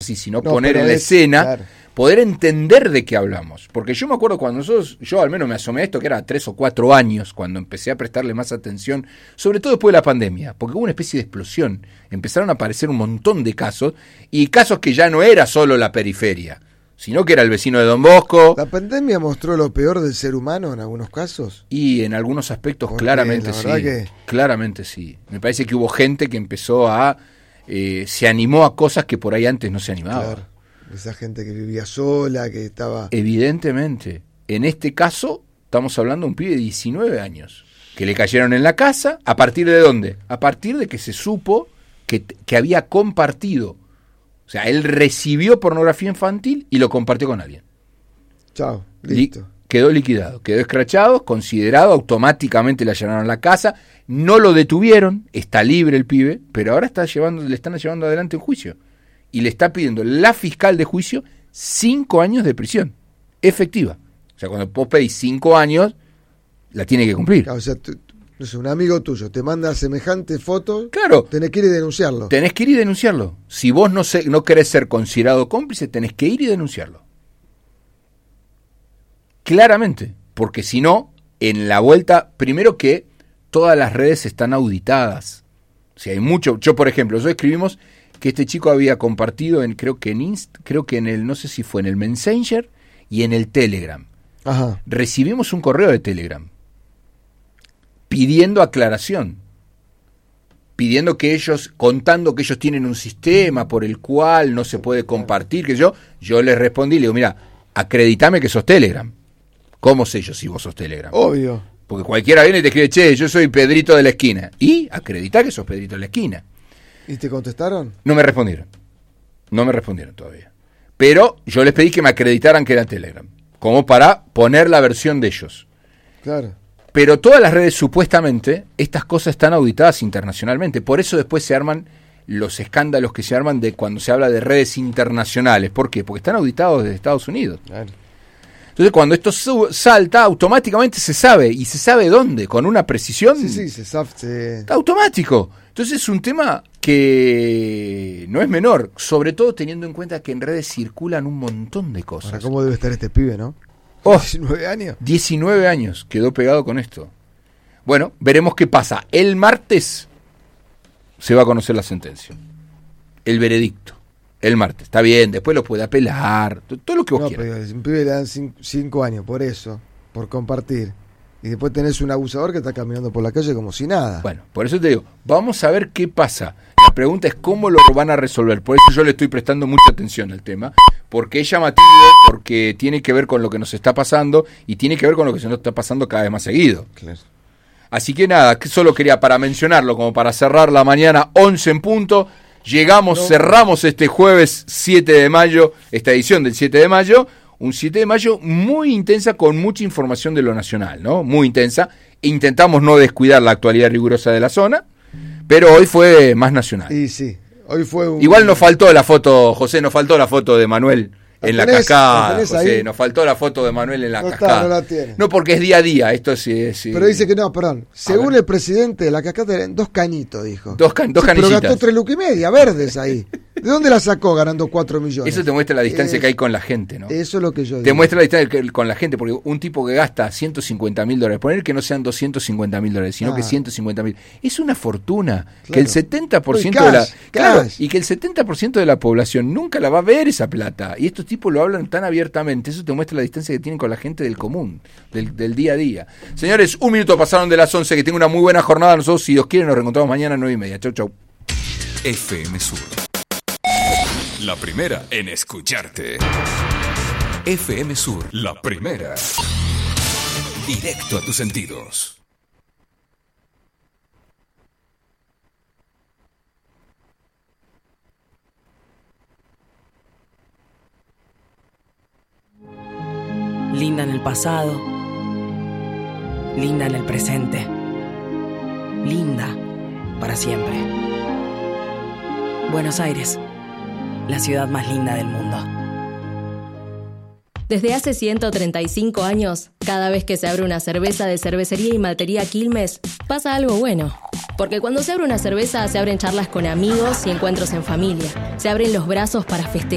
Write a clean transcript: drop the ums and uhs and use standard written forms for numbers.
así, sino poner en la escena, claro, poder entender de qué hablamos. Porque yo me acuerdo cuando yo al menos me asomé a esto, que era 3 o 4 años, cuando empecé a prestarle más atención, sobre todo después de la pandemia, porque hubo una especie de explosión, empezaron a aparecer un montón de casos, y casos que ya no era solo la periferia, sino que era el vecino de Don Bosco. ¿La pandemia mostró lo peor del ser humano en algunos casos? Y en algunos aspectos claramente sí. Claramente sí. Me parece que hubo gente que empezó se animó a cosas que por ahí antes no se animaba. Claro. Esa gente que vivía sola, que estaba... Evidentemente. En este caso, estamos hablando de un pibe de 19 años, que le cayeron en la casa. ¿A partir de dónde? A partir de que se supo que había compartido. O sea, él recibió pornografía infantil y lo compartió con alguien. Chao, listo. Quedó liquidado, quedó escrachado, considerado, automáticamente le allanaron la casa, no lo detuvieron, está libre el pibe, pero ahora le están llevando adelante un juicio. Y le está pidiendo la fiscal de juicio 5 años de prisión efectiva. O sea, cuando vos pedís 5 años, la tiene que cumplir. Claro, o sea, no sé, un amigo tuyo te manda semejante foto, claro, tenés que ir y denunciarlo. Tenés que ir y denunciarlo. Si vos no querés ser considerado cómplice, tenés que ir y denunciarlo. Claramente, porque si no, en la vuelta, primero que todas las redes están auditadas. O sea, hay mucho. Yo, por ejemplo, escribimos que este chico había compartido creo que en el, no sé si fue en el Messenger y en el Telegram. Ajá. Recibimos un correo de Telegram pidiendo aclaración, pidiendo contando que ellos tienen un sistema por el cual no se puede compartir, que yo les respondí, le digo, mira, acreditame que sos Telegram. ¿Cómo sé yo si vos sos Telegram? Obvio. Porque cualquiera viene y te escribe, che, yo soy Pedrito de la esquina. Y acreditá que sos Pedrito de la esquina. ¿Y te contestaron? No me respondieron todavía. Pero yo les pedí que me acreditaran que era Telegram, como para poner la versión de ellos. Claro. Pero todas las redes, supuestamente, estas cosas están auditadas internacionalmente. Por eso después se arman los escándalos que se arman de cuando se habla de redes internacionales. ¿Por qué? Porque están auditados desde Estados Unidos. Claro. Entonces, cuando esto salta, automáticamente se sabe. ¿Y se sabe dónde? Con una precisión. Sí, se sabe. Está automático. Entonces es un tema que no es menor, sobre todo teniendo en cuenta que en redes circulan un montón de cosas. Ahora, ¿cómo debe estar este pibe, no? 19 años. 19 años quedó pegado con esto. Bueno, veremos qué pasa. El martes se va a conocer la sentencia. El veredicto. El martes. Está bien, después lo puede apelar. Todo lo que vos quieras. Pero un pibe le dan 5 años por eso, por compartir. Y después tenés un abusador que está caminando por la calle como si nada. Bueno, por eso te digo, vamos a ver qué pasa. La pregunta es cómo lo van a resolver. Por eso yo le estoy prestando mucha atención al tema. Porque es llamativo, porque tiene que ver con lo que nos está pasando y tiene que ver con lo que se nos está pasando cada vez más seguido. Claro. Así que nada, que solo quería para mencionarlo, como para cerrar la mañana 11 en punto. Cerramos este jueves 7 de mayo, esta edición del 7 de mayo. Un 7 de mayo muy intensa, con mucha información de lo nacional, ¿no? Muy intensa. Intentamos no descuidar la actualidad rigurosa de la zona, pero hoy fue más nacional. Y sí, hoy fue Igual nos faltó la foto, José, nos faltó la foto de Manuel en la cascada. José, nos faltó la foto de Manuel en la cascada. No la tiene. No, porque es día a día, esto sí. Pero dice que no, perdón. Según el presidente, la cascada eran 2 cañitos, dijo. Dos canillitas. Pero gastó 3,5 lucas verdes ahí. ¿De dónde la sacó ganando 4 millones? Eso te muestra la distancia que hay con la gente, ¿no? Eso es lo que yo digo. Te muestra la distancia con la gente, porque un tipo que gasta $150,000, poner que no sean $250,000, sino que 150,000, es una fortuna. Claro. Que el 70% de la y que el 70% de la población nunca la va a ver esa plata. Y estos tipos lo hablan tan abiertamente. Eso te muestra la distancia que tienen con la gente del común, del día a día. Señores, 1 minuto pasaron de las 11. Que tengan una muy buena jornada. Nosotros, si Dios quiere, nos reencontramos mañana a 9:30. Chau, chau. FM Sur. La primera en escucharte. FM Sur, la primera. Directo a tus sentidos. Linda en el pasado, linda en el presente, linda para siempre. Buenos Aires, la ciudad más linda del mundo. Desde hace 135 años, cada vez que se abre una cerveza de Cervecería y Maltería Quilmes, pasa algo bueno. Porque cuando se abre una cerveza, se abren charlas con amigos y encuentros en familia. Se abren los brazos para festejar